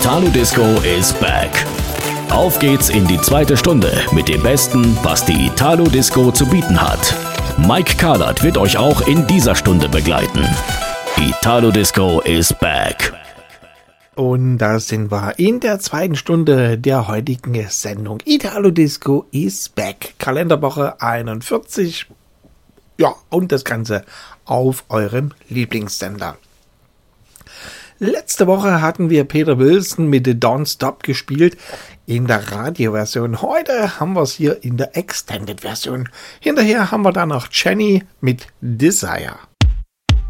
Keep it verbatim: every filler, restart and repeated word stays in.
Italo Disco is back. Auf geht's in die zweite Stunde mit dem Besten, was die Italo Disco zu bieten hat. Mike Carlert wird euch auch in dieser Stunde begleiten. Italo Disco is back. Und da sind wir in der zweiten Stunde der heutigen Sendung. Italo Disco is back. Kalenderwoche einundvierzig. Ja, und das Ganze auf eurem Lieblingssender. Letzte Woche hatten wir Peter Wilson mit The Don't Stop gespielt in der Radioversion. Heute haben wir es hier in der Extended-Version. Hinterher haben wir dann noch Jenny mit Desire.